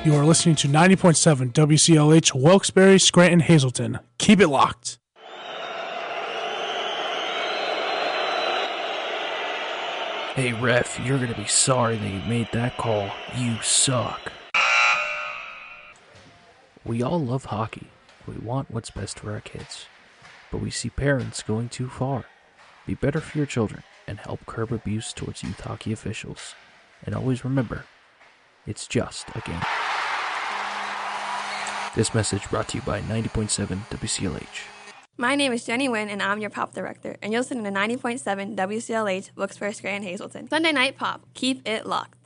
You are listening to 90.7 WCLH, Wilkes-Barre, Scranton, Hazleton. Keep it locked. Hey, ref, you're going to be sorry that you made that call. You suck. We all love hockey. We want what's best for our kids. But we see parents going too far. Be better for your children and help curb abuse towards youth hockey officials. And always remember, it's just a game. This message brought to you by 90.7 WCLH. My name is Jenny Wynn, and I'm your pop director, and you're listening to 90.7 WCLH, Wilkes-Barre, Scranton, Hazleton. Sunday Night Pop. Keep it locked.